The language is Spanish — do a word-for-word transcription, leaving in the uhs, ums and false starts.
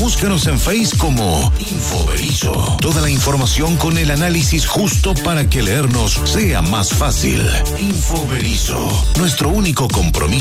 búscanos en Face como Infoberizo. Toda la información con el análisis justo para que leernos sea más fácil. Infoberizo, nuestro único compromiso